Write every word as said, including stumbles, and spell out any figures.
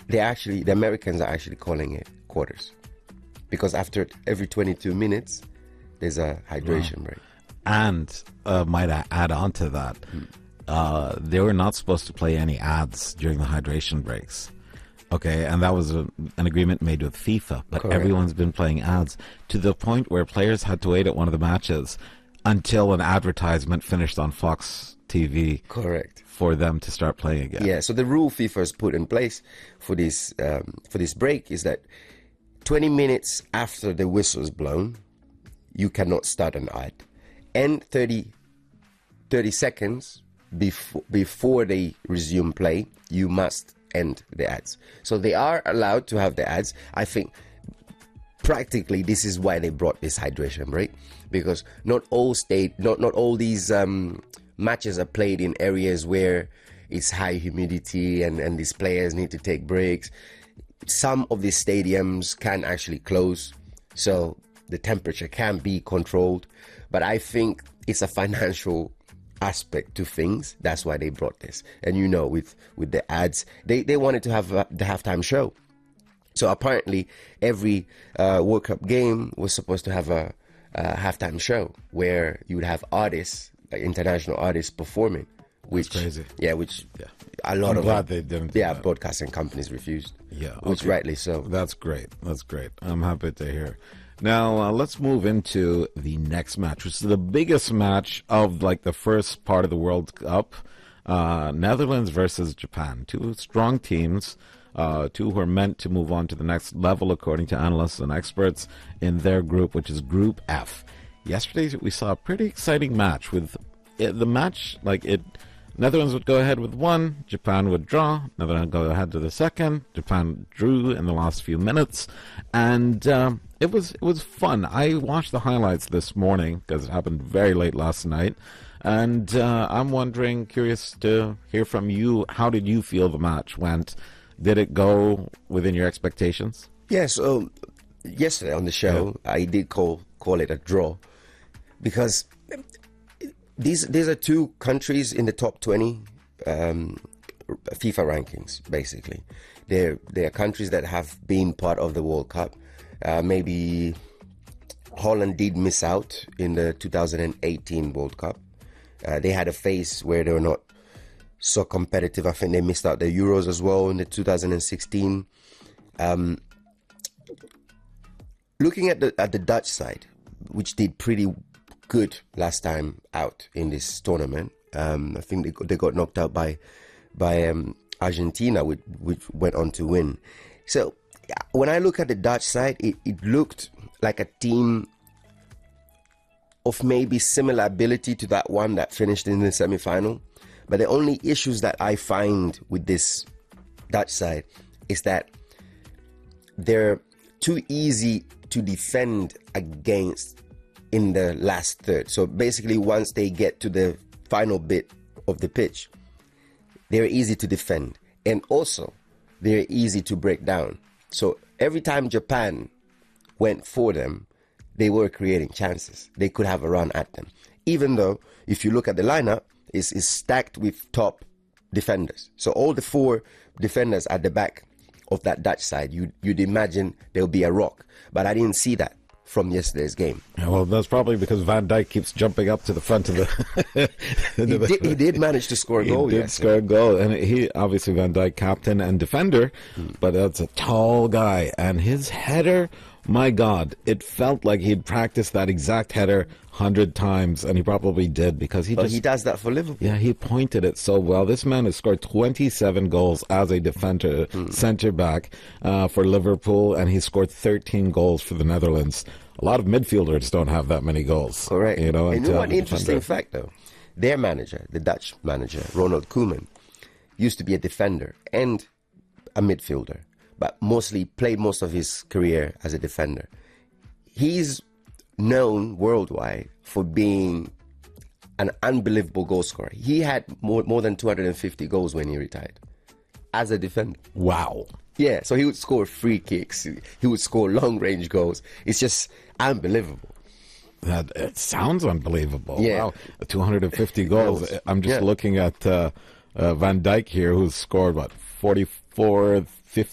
they actually, the Americans are actually calling it quarters, because after every twenty-two minutes, there's a hydration wow. break. And uh, might I add on to that, mm. uh, they were not supposed to play any ads during the hydration breaks. Okay, and that was a, an agreement made with FIFA, but Correct. Everyone's been playing ads to the point where players had to wait at one of the matches until an advertisement finished on Fox T V. Correct. For them to start playing again. Yeah, so the rule FIFA has put in place for this um, for this break is that twenty minutes after the whistle is blown, you cannot start an ad, and thirty, thirty seconds before before they resume play, you must end the ads. So they are allowed to have the ads. I think practically this is why they brought this hydration break, because not all state, not not all these um, matches are played in areas where it's high humidity and and these players need to take breaks. Some of these stadiums can actually close, so the temperature can be controlled. But I think it's a financial aspect to things. That's why they brought this. And you know, with with the ads, they they wanted to have uh, the halftime show. So apparently every uh, World Cup game was supposed to have a, a halftime show where you would have artists, like international artists, performing. Which That's crazy. Yeah, which yeah. a lot I'm of glad they didn't. Do yeah, that. broadcasting companies refused. Yeah, okay. Which rightly so. That's great. That's great. I'm happy to hear. Now, uh, let's move into the next match, which is the biggest match of like the first part of the World Cup. Uh, Netherlands versus Japan. Two strong teams, uh, two who are meant to move on to the next level, according to analysts and experts in their group, which is Group F. Yesterday, we saw a pretty exciting match with it, the match, like it, Netherlands would go ahead with one, Japan would draw, Netherlands would go ahead to the second, Japan drew in the last few minutes, and um, it was it was fun. I watched the highlights this morning because it happened very late last night, and uh, I'm wondering, curious to hear from you, how did you feel the match went? Did it go within your expectations? Yeah, so yesterday on the show, yeah. I did call call it a draw, because These these are two countries in the top twenty um, FIFA rankings. Basically, they're they are countries that have been part of the World Cup. Uh, maybe Holland did miss out in the two thousand eighteen World Cup. Uh, they had a phase where they were not so competitive. I think they missed out the Euros as well in the two thousand sixteen. Um, looking at the at the Dutch side, which did pretty good last time out in this tournament. Um, I think they got, they got knocked out by by um, Argentina, which, which went on to win. So when I look at the Dutch side, it, it looked like a team of maybe similar ability to that one that finished in the semi-final. But the only issues that I find with this Dutch side is that they're too easy to defend against in the last third. So basically, once they get to the final bit of the pitch, they're easy to defend, and also they're easy to break down. So every time Japan went for them, they were creating chances. They could have a run at them. Even though, if you look at the lineup, it's, it's stacked with top defenders. So all the four defenders at the back of that Dutch side, you'd, you'd imagine there'll be a rock. But I didn't see that from yesterday's game. Yeah, well, that's probably because Van Dijk keeps jumping up to the front of the... he, did, he did manage to score a goal. He did yes, score a goal. And he, obviously, Van Dijk, captain and defender, mm. but that's a tall guy. And his header, my God, it felt like he'd practiced that exact header a hundred times, and he probably did, because he but just... he does that for Liverpool. Yeah, he pointed it so well. This man has scored twenty-seven goals as a defender, mm. centre-back uh, for Liverpool, and he scored thirteen goals for the Netherlands. A lot of midfielders don't have that many goals. Correct. You know, and you know what interesting defender. fact, though? Their manager, the Dutch manager, Ronald Koeman, used to be a defender and a midfielder, but mostly played most of his career as a defender. He's known worldwide for being an unbelievable goal scorer. He had more, more than two hundred fifty goals when he retired as a defender. Wow. Yeah, so he would score free kicks. He would score long-range goals. It's just unbelievable. That it sounds unbelievable. Yeah. Wow, two hundred fifty goals. Goals. I'm just Yeah. looking at uh, uh, Van Dijk here, who's scored, what, forty-four